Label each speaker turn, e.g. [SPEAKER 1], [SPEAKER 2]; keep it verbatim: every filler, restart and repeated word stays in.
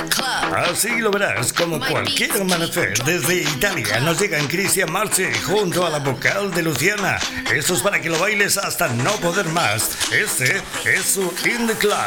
[SPEAKER 1] Así lo verás, como cualquier amanecer. Desde Italia nos llegan Cristian Marche junto a la vocal de Luciana. Esto es para que lo bailes hasta no poder más. Este es su In The Club.